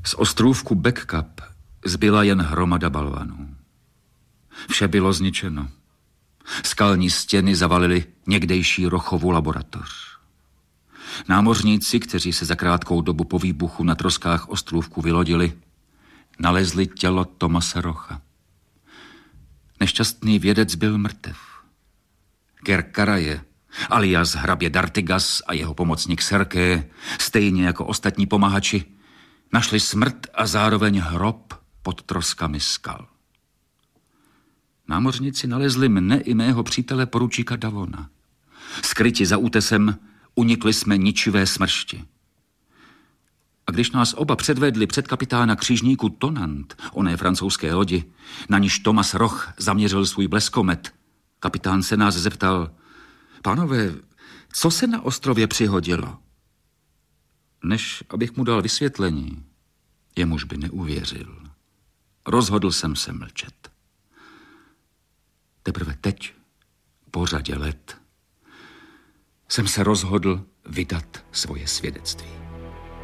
Z ostrůvku Back-Cup zbyla jen hromada balvanů. Vše bylo zničeno. Skalní stěny zavalily někdejší Rochovu laboratoř. Námořníci, kteří se za krátkou dobu po výbuchu na troskách ostrůvku vylodili, nalezli tělo Thomase Rocha. Nešťastný vědec byl mrtev. Ger Karaje, alias hrabě D'Artigas a jeho pomocník Serké, stejně jako ostatní pomahači, našli smrt a zároveň hrob pod troskami skal. Námořníci nalezli mne i mého přítele poručíka Davona. Skryti za útesem unikli jsme ničivé smršti. A když nás oba předvedli před kapitána křižníku Tonnant, oné francouzské lodi, na níž Thomase Roch zaměřil svůj bleskomet, kapitán se nás zeptal: pánové, co se na ostrově přihodilo? Než abych mu dal vysvětlení, jemuž by neuvěřil, rozhodl jsem se mlčet. Teprve teď, po řadě let, jsem se rozhodl vydat svoje svědectví.